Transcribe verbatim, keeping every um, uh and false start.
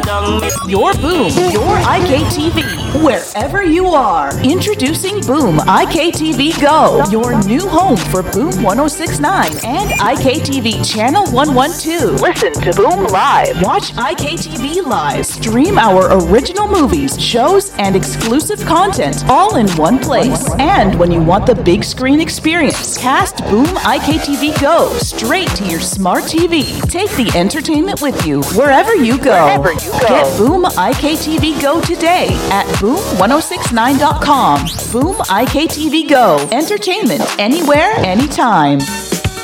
Your Boom, your I K T V, wherever you are. Introducing Boom I K T V Go, your new home for Boom one oh six point nine and I K T V Channel one twelve. Listen to Boom live. Watch I K T V live. Stream our original movies, shows, and exclusive content all in one place. And when you want the big screen experience, cast Boom I K T V Go straight to your smart T V. Take the entertainment with you wherever you go. Wherever you go. Get Boom I K T V Go today at boom ten sixty-nine dot com. Boom I K T V Go. Entertainment anywhere, anytime.